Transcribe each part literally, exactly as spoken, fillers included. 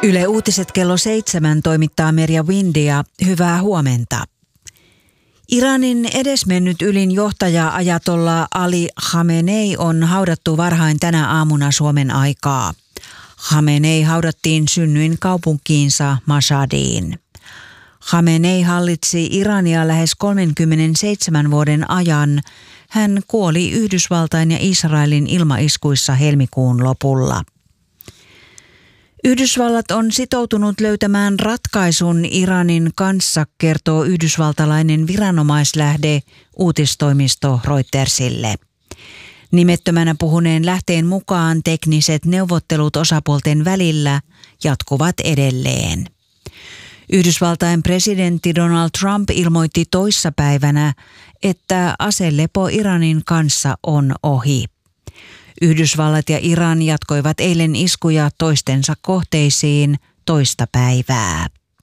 Yle Uutiset kello seitsemän toimittaa Merja Windia. Hyvää huomenta. Iranin edesmennyt ylin johtaja ajatolla Ali Khamenei on haudattu varhain tänä aamuna Suomen aikaa. Khamenei haudattiin synnyin kaupunkiinsa Mashhadiin. Khamenei hallitsi Irania lähes kolmekymmentäseitsemän vuoden ajan. Hän kuoli Yhdysvaltain ja Israelin ilmaiskuissa helmikuun lopulla. Yhdysvallat on sitoutunut löytämään ratkaisun Iranin kanssa, kertoo yhdysvaltalainen viranomaislähde uutistoimisto Reutersille. Nimettömänä puhuneen lähteen mukaan tekniset neuvottelut osapuolten välillä jatkuvat edelleen. Yhdysvaltain presidentti Donald Trump ilmoitti toissapäivänä, että aselepo Iranin kanssa on ohi. Yhdysvallat ja Iran jatkoivat eilen iskuja toistensa kohteisiin toista päivää.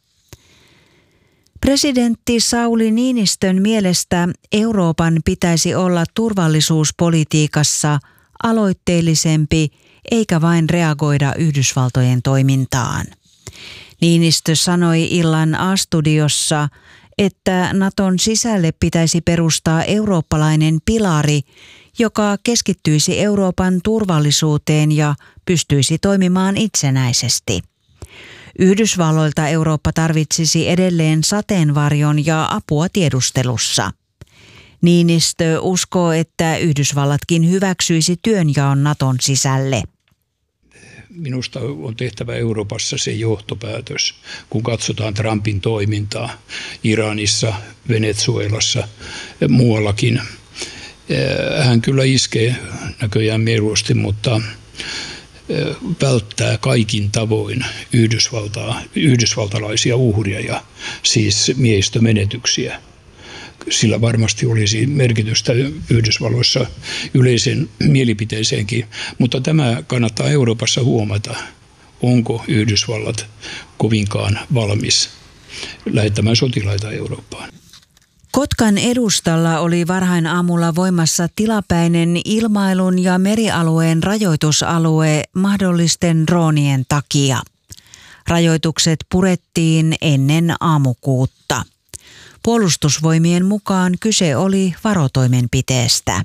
Presidentti Sauli Niinistön mielestä Euroopan pitäisi olla turvallisuuspolitiikassa aloitteellisempi eikä vain reagoida Yhdysvaltojen toimintaan. Niinistö sanoi illan A-studiossa, että Naton sisälle pitäisi perustaa eurooppalainen pilari, joka keskittyisi Euroopan turvallisuuteen ja pystyisi toimimaan itsenäisesti. Yhdysvalloilta Eurooppa tarvitsisi edelleen sateenvarjon ja apua tiedustelussa. Niinistö uskoo, että Yhdysvallatkin hyväksyisi työnjaon Naton sisälle. Minusta on tehtävä Euroopassa se johtopäätös, kun katsotaan Trumpin toimintaa Iranissa, Venezuelassa ja muuallakin. Hän kyllä iskee näköjään mieluusti, mutta välttää kaikin tavoin Yhdysvaltaa, yhdysvaltalaisia uhria ja siis miehistömenetyksiä. Sillä varmasti olisi merkitystä Yhdysvalloissa yleisen mielipiteeseenkin, mutta tämä kannattaa Euroopassa huomata, onko Yhdysvallat kovinkaan valmis lähettämään sotilaita Eurooppaan. Kotkan edustalla oli varhain aamulla voimassa tilapäinen ilmailun ja merialueen rajoitusalue mahdollisten droonien takia. Rajoitukset purettiin ennen aamukuutta. Puolustusvoimien mukaan kyse oli varotoimenpiteestä.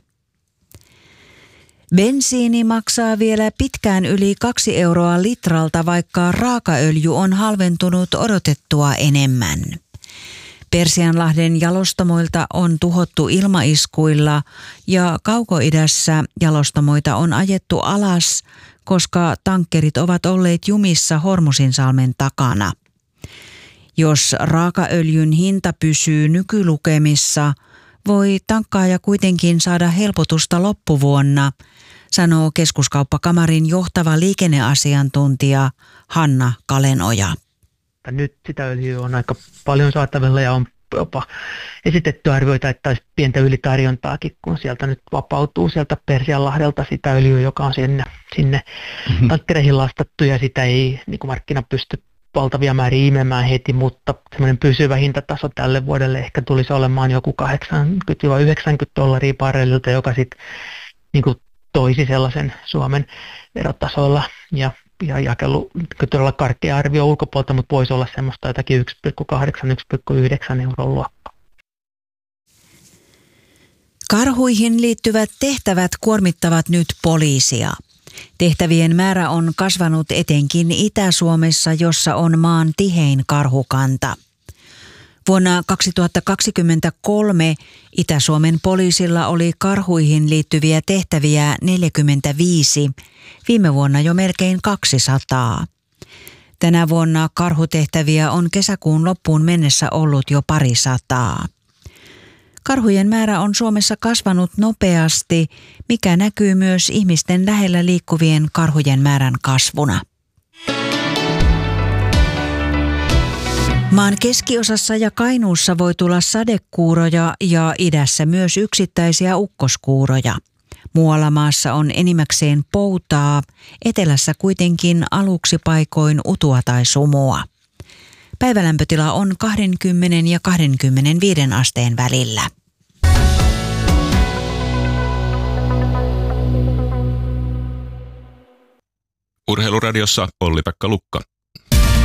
Bensiini maksaa vielä pitkään yli kaksi euroa litralta, vaikka raakaöljy on halventunut odotettua enemmän. Persianlahden jalostamoilta on tuhottu ilmaiskuilla ja Kaukoidässä jalostamoita on ajettu alas, koska tankkerit ovat olleet jumissa Hormusinsalmen takana. Jos raakaöljyn hinta pysyy nykylukemissa, voi tankkaaja kuitenkin saada helpotusta loppuvuonna, sanoo Keskuskauppakamarin johtava liikenneasiantuntija Hanna Kalenoja. Nyt sitä öljyä on aika paljon saatavilla ja on jopa esitetty arvioita, että olisi pientä ylitarjontaakin, kun sieltä nyt vapautuu sieltä Persianlahdelta sitä öljyä, joka on sinne, sinne mm-hmm. tankkereihin lastattu ja sitä ei niin kuin markkina pysty valtavia määriä imemään heti, mutta semmoinen pysyvä hintataso tälle vuodelle ehkä tulisi olemaan joku kahdeksankymmentä yhdeksänkymmentä dollaria barrelilta, joka sitten niin kuin toisi sellaisen Suomen verotasolla ja ja jakelu todella karkea arvio ulkopuolelta, mutta voisi olla semmoista jotakin yksi pilkku kahdeksan - yksi pilkku yhdeksän euron luokkaa. Karhuihin liittyvät tehtävät kuormittavat nyt poliisia. Tehtävien määrä on kasvanut etenkin Itä-Suomessa, jossa on maan tihein karhukanta. Vuonna kaksituhattakaksikymmentäkolme Itä-Suomen poliisilla oli karhuihin liittyviä tehtäviä neljäkymmentäviisi, viime vuonna jo melkein kaksisataa. Tänä vuonna karhutehtäviä on kesäkuun loppuun mennessä ollut jo parisataa. Karhujen määrä on Suomessa kasvanut nopeasti, mikä näkyy myös ihmisten lähellä liikkuvien karhujen määrän kasvuna. Maan keskiosassa ja Kainuussa voi tulla sadekuuroja ja idässä myös yksittäisiä ukkoskuuroja. Muualla maassa on enimmäkseen poutaa, etelässä kuitenkin aluksi paikoin utua tai sumua. Päivälämpötila on kaksikymmentä ja kaksikymmentäviisi asteen välillä. Urheiluradiossa Olli-Pekka Lukka.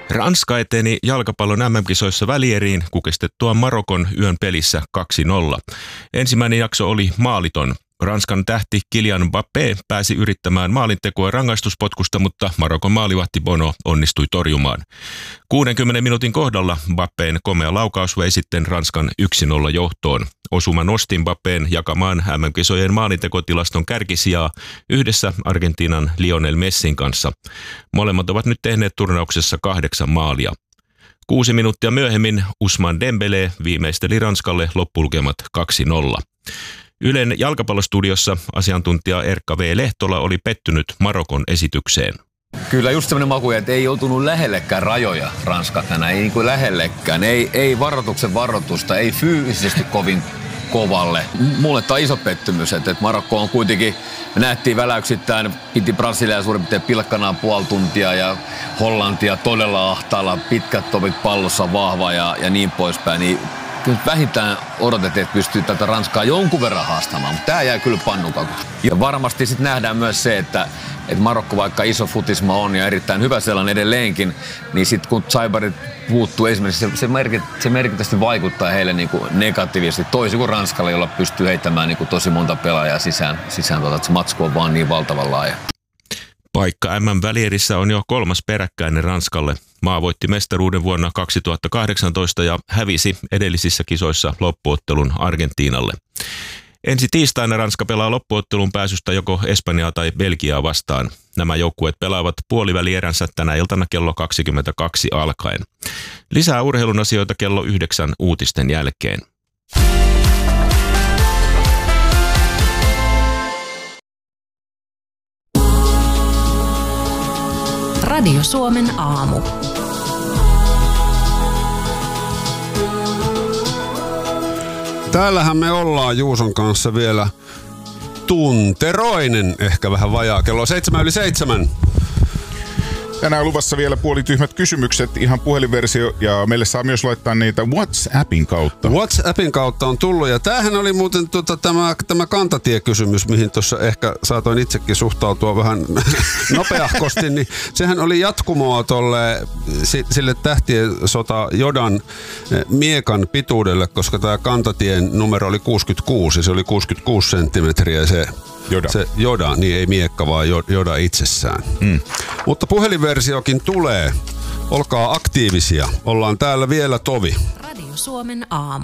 Ranska eteni jalkapallon äm äm-kisoissa välieriin kukistettuaan Marokon yön pelissä kaksi nolla. Ensimmäinen jakso oli maaliton. Ranskan tähti Kylian Mbappé pääsi yrittämään maalintekoa rangaistuspotkusta, mutta Marokon maalivahti Bono onnistui torjumaan. kuudenkymmenen minuutin kohdalla Mbappén komea laukaus vei sitten Ranskan yksi nolla johtoon. Osuma nosti Mbappén jakamaan äm äm-kisojen maalintekotilaston kärkisijaa yhdessä Argentiinan Lionel Messin kanssa. Molemmat ovat nyt tehneet turnauksessa kahdeksan maalia. Kuusi minuuttia myöhemmin Ousmane Dembélé viimeisteli Ranskalle loppulukemat kaksi nolla. Ylen jalkapallostudiossa asiantuntija Erkka V. Lehtola oli pettynyt Marokon esitykseen. Kyllä just sellainen maku, että ei joutunut lähellekään rajoja Ranska tänään, ei niin kuin lähellekään. Ei, ei varoituksen varoitusta, ei fyysisesti kovin kovalle. Mulle tämä on iso pettymys, että Marokko on kuitenkin, me nähtiin väläyksittäin, piti Brasiliaa suurin piirtein pilkkanaan puoli tuntia ja Hollantia todella ahtaalla, pitkät topit pallossa vahva ja, ja niin poispäin. Niin kyllä vähintään odotettiin, että pystyy tätä Ranskaa jonkun verran haastamaan, mutta tämä jää kyllä pannukakuun. Ja varmasti sitten nähdään myös se, että, että Marokko vaikka iso futisma on ja erittäin hyvä sellainen edelleenkin, niin sitten kun Saibarit puuttuu esimerkiksi, se, se, merkit, se merkittävästi vaikuttaa heille niin kuin negatiivisesti, toisin kuin Ranskalle, jolla pystyy heittämään niin kuin tosi monta pelaajaa sisään, sisään tuota, että se matsku on vaan niin valtavan laaja. Paikka äm äm-välierissä on jo kolmas peräkkäinen Ranskalle. Maa voitti mestaruuden vuonna kaksituhattakahdeksantoista ja hävisi edellisissä kisoissa loppuottelun Argentiinalle. Ensi tiistaina Ranska pelaa loppuottelun pääsystä joko Espanjaa tai Belgiaa vastaan. Nämä joukkueet pelaavat puolivälieränsä tänä iltana kello kaksikymmentäkaksi alkaen. Lisää urheilun asioita kello yhdeksän uutisten jälkeen. Radio Suomen aamu. Täällähän me ollaan Juuson kanssa vielä tunteroinen, ehkä vähän vajaa. Kello on seitsemän yli seitsemän. Tänään luvassa vielä puolityhmät kysymykset, ihan puhelinversio, ja meille saa myös laittaa niitä WhatsAppin kautta. WhatsAppin kautta on tullut, ja tämähän oli muuten tota, tämä, tämä kantatiekysymys, mihin tuossa ehkä saatoin itsekin suhtautua vähän nopeahkosti, niin sehän oli jatkumoa tolle, sille tähtien sota Jodan miekan pituudelle, koska tämä kantatien numero oli kuusikymmentäkuusi, se oli kuusikymmentäkuusi senttimetriä se Joda. Se Joda, niin ei miekka, vaan Joda itsessään. Mm. Mutta puhelinversiokin tulee. Olkaa aktiivisia. Ollaan täällä vielä tovi. Radio Suomen aamu.